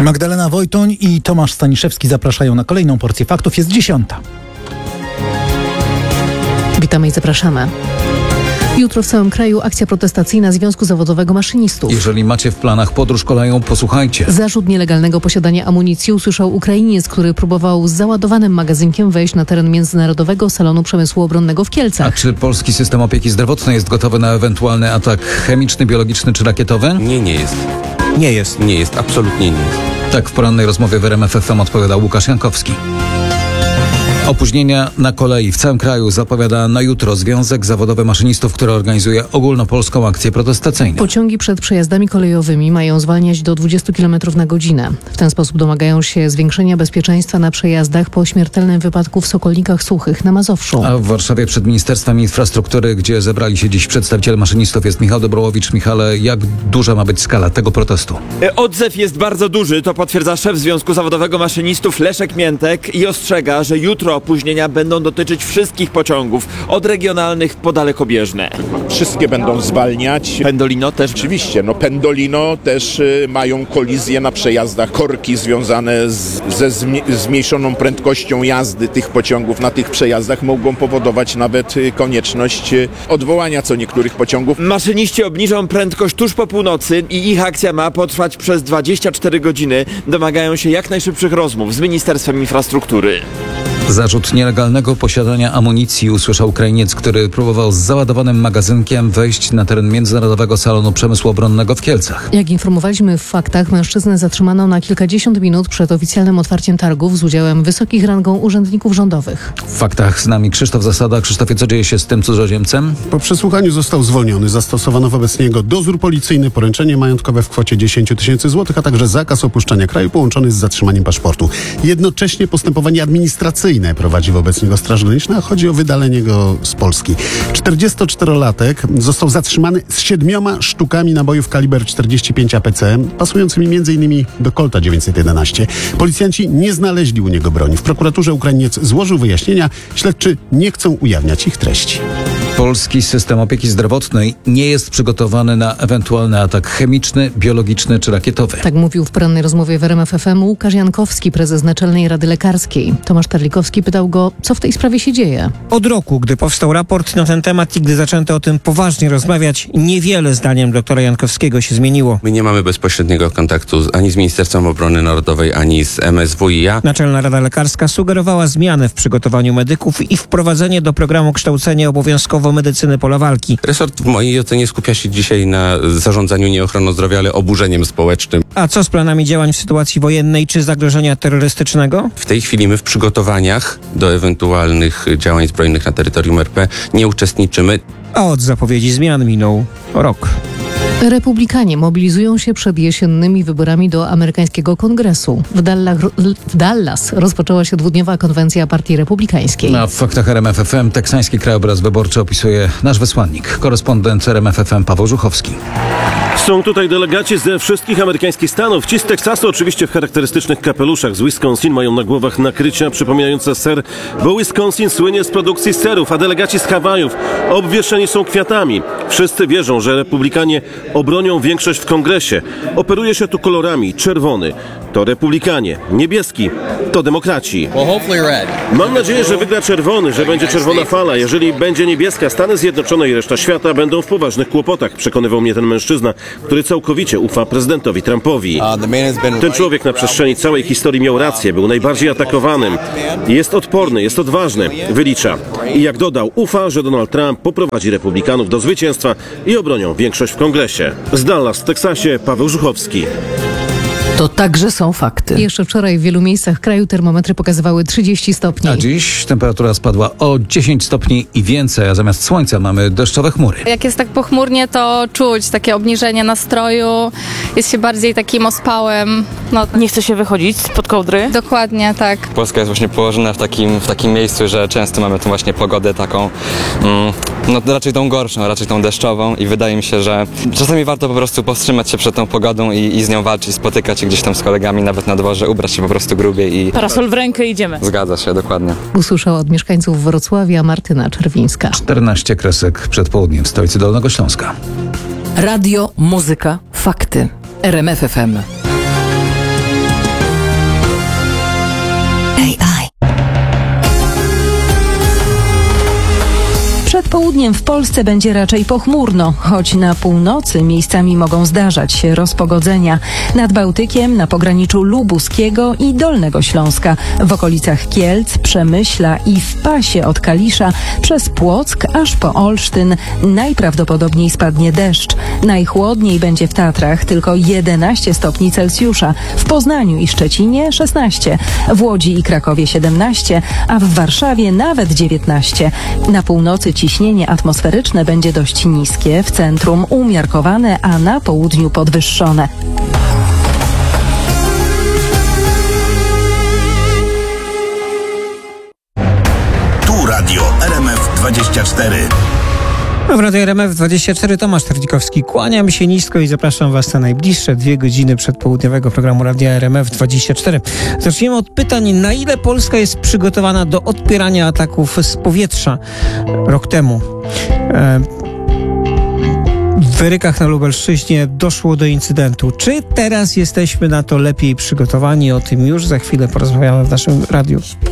Magdalena Wojtoń i Tomasz Staniszewski zapraszają na kolejną porcję faktów. Jest 10:00. Witamy i zapraszamy. Jutro w całym kraju akcja protestacyjna Związku Zawodowego Maszynistów. Jeżeli macie w planach podróż koleją, posłuchajcie. Zarzut nielegalnego posiadania amunicji usłyszał Ukrainiec, który próbował z załadowanym magazynkiem wejść na teren Międzynarodowego Salonu Przemysłu Obronnego w A Kielcach. czy polski system opieki zdrowotnej jest gotowy na ewentualny atak chemiczny, biologiczny czy rakietowy? Nie jest. Nie jest, absolutnie nie jest. Tak w porannej rozmowie w RMF FM odpowiadał Łukasz Jankowski. Opóźnienia na kolei w całym kraju zapowiada na jutro Związek Zawodowy Maszynistów, który organizuje ogólnopolską akcję protestacyjną. Pociągi przed przejazdami kolejowymi mają zwalniać do 20 km na godzinę. W ten sposób domagają się zwiększenia bezpieczeństwa na przejazdach po śmiertelnym wypadku w Sokolnikach Suchych na Mazowszu. A w Warszawie przed Ministerstwem Infrastruktury, gdzie zebrali się dziś przedstawiciele maszynistów, jest Michał Dobrołowicz. Michale, jak duża ma być skala tego protestu? Odzew jest bardzo duży, to potwierdza szef Związku Zawodowego Maszynistów Leszek Miętek i ostrzega, że jutro opóźnienia będą dotyczyć wszystkich pociągów, od regionalnych po dalekobieżne. Wszystkie będą zwalniać. Pendolino też? Oczywiście, Pendolino też mają kolizje na przejazdach. Korki związane ze zmniejszoną prędkością jazdy tych pociągów na tych przejazdach mogą powodować nawet konieczność odwołania co niektórych pociągów. Maszyniści obniżą prędkość tuż po północy i ich akcja ma potrwać przez 24 godziny. Domagają się jak najszybszych rozmów z Ministerstwem Infrastruktury. Zarzut nielegalnego posiadania amunicji usłyszał Ukrainiec, który próbował z załadowanym magazynkiem wejść na teren Międzynarodowego Salonu Przemysłu Obronnego w Kielcach. Jak informowaliśmy w faktach, mężczyznę zatrzymano na kilkadziesiąt minut przed oficjalnym otwarciem targów z udziałem wysokich rangą urzędników rządowych. W faktach z nami Krzysztof Zasada. Krzysztofie, co dzieje się z tym cudzoziemcem? Po przesłuchaniu został zwolniony. Zastosowano wobec niego dozór policyjny, poręczenie majątkowe w kwocie 10 000 złotych, a także zakaz opuszczania kraju połączony z zatrzymaniem paszportu. Jednocześnie postępowanie administracyjne prowadzi wobec niego Straż Graniczna, a chodzi o wydalenie go z Polski. 44-latek został zatrzymany z 7 sztukami nabojów kaliber 45 APC, pasującymi m.in. do Colta 911. Policjanci nie znaleźli u niego broni. W prokuraturze Ukrainiec złożył wyjaśnienia. Śledczy nie chcą ujawniać ich treści. Polski system opieki zdrowotnej nie jest przygotowany na ewentualny atak chemiczny, biologiczny czy rakietowy. Tak mówił w porannej rozmowie w RMF FM Łukasz Jankowski, prezes Naczelnej Rady Lekarskiej. Tomasz Terlikowski pytał go, co w tej sprawie się dzieje. Od roku, gdy powstał raport na ten temat i gdy zaczęto o tym poważnie rozmawiać, niewiele zdaniem doktora Jankowskiego się zmieniło. My nie mamy bezpośredniego kontaktu ani z Ministerstwem Obrony Narodowej, ani z MSWiA. Naczelna Rada Lekarska sugerowała zmianę w przygotowaniu medyków i wprowadzenie do programu kształcenia obowiązkowo medycyny pola walki. Resort w mojej ocenie skupia się dzisiaj na zarządzaniu nie ochroną zdrowia, ale oburzeniem społecznym. A co z planami działań w sytuacji wojennej czy zagrożenia terrorystycznego? W tej chwili my w przygotowaniach do ewentualnych działań zbrojnych na terytorium RP nie uczestniczymy. A od zapowiedzi zmian minął rok. Republikanie mobilizują się przed jesiennymi wyborami do amerykańskiego kongresu. W Dallas rozpoczęła się 2-dniowa konwencja Partii Republikańskiej. A w faktach RMF FM teksański krajobraz wyborczy opisuje nasz wysłannik, korespondent RMF FM Paweł Żuchowski. Są tutaj delegaci ze wszystkich amerykańskich stanów. Ci z Teksasu oczywiście w charakterystycznych kapeluszach. Z Wisconsin mają na głowach nakrycia przypominające ser, bo Wisconsin słynie z produkcji serów, a delegaci z Hawajów obwieszeni są kwiatami. Wszyscy wierzą, że republikanie obronią większość w kongresie. Operuje się tu kolorami. Czerwony to republikanie, niebieski to demokraci. Mam nadzieję, że wygra czerwony, że będzie czerwona fala. Jeżeli będzie niebieska, Stany Zjednoczone i reszta świata będą w poważnych kłopotach. Przekonywał mnie ten mężczyzna, który całkowicie ufa prezydentowi Trumpowi. Ten człowiek na przestrzeni całej historii miał rację, był najbardziej atakowanym. Jest odporny, jest odważny, wylicza. I jak dodał, ufa, że Donald Trump poprowadzi republikanów do zwycięstwa i obronią większość w kongresie. Z Dallas w Teksasie Paweł Żuchowski. To także są fakty. Jeszcze wczoraj w wielu miejscach kraju termometry pokazywały 30 stopni. A dziś temperatura spadła o 10 stopni i więcej, a zamiast słońca mamy deszczowe chmury. Jak jest tak pochmurnie, to czuć takie obniżenie nastroju, jest się bardziej takim ospałym. Nie chce się wychodzić spod kołdry? Dokładnie, tak. Polska jest właśnie położona w takim miejscu, że często mamy tą właśnie pogodę taką, raczej tą gorszą, raczej tą deszczową i wydaje mi się, że czasami warto po prostu powstrzymać się przed tą pogodą i z nią walczyć, spotykać się gdzieś tam z kolegami, nawet na dworze, ubrać się po prostu grubiej i... Parasol w rękę, idziemy. Zgadza się, dokładnie. Usłyszała od mieszkańców Wrocławia Martyna Czerwińska. 14 kresek przed południem w stolicy Dolnego Śląska. Radio, muzyka, fakty. RMF FM. AI. Przed południem w Polsce będzie raczej pochmurno, choć na północy miejscami mogą zdarzać się rozpogodzenia. Nad Bałtykiem, na pograniczu Lubuskiego i Dolnego Śląska, w okolicach Kielc, Przemyśla i w pasie od Kalisza przez Płock aż po Olsztyn najprawdopodobniej spadnie deszcz. Najchłodniej będzie w Tatrach, tylko 11 stopni Celsjusza, w Poznaniu i Szczecinie 16, w Łodzi i Krakowie 17, a w Warszawie nawet 19. Na północy ciśnienie atmosferyczne będzie dość niskie, w centrum umiarkowane, a na południu podwyższone. Tu radio RMF24. W Radio RMF24 Tomasz Tardzikowski. Kłaniam się nisko i zapraszam Was na najbliższe 2 godziny przedpołudniowego programu Radia RMF24. Zacznijmy od pytań, na ile Polska jest przygotowana do odpierania ataków z powietrza. Rok temu w Wyrykach na Lubelszczyźnie doszło do incydentu. Czy teraz jesteśmy na to lepiej przygotowani? O tym już za chwilę porozmawiamy w naszym radiu.